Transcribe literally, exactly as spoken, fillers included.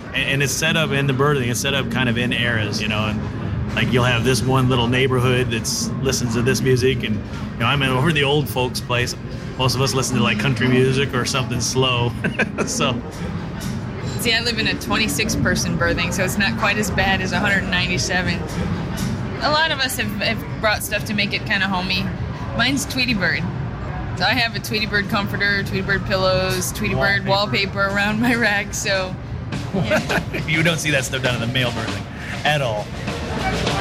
and, and it's set up in the birthing. It's set up kind of in eras, you know, and like you'll have this one little neighborhood that's listens to this music, and you know, I'm over the old folks' place. Most of us listen to like country music or something slow. So, see, I live in a twenty-six person birthing, so it's not quite as bad as one hundred ninety-seven. A lot of us have, have brought stuff to make it kind of homey. Mine's Tweety Bird. So I have a Tweety Bird comforter, Tweety Bird pillows, Tweety Bird wallpaper around my rack. So, yeah. You don't see that stuff done in the male birthing at all.